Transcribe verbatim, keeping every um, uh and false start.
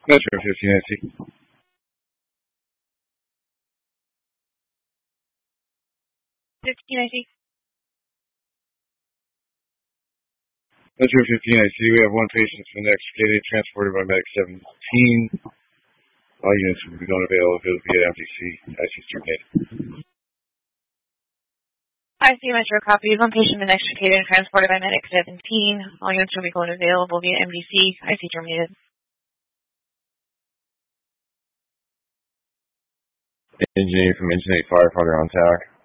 Metro fifteen, I see. fifteen, I see. Metro fifteen, I see. We have one patient from the extricated, transported by Medic seventeen. All units will be unavailable via M D C. I C terminated. I see Metro copies. One patient been extricated and transported by Medic seventeen. All units will be going available via M D C. I C terminated. Engineer from Engine eight firefighter on T A C.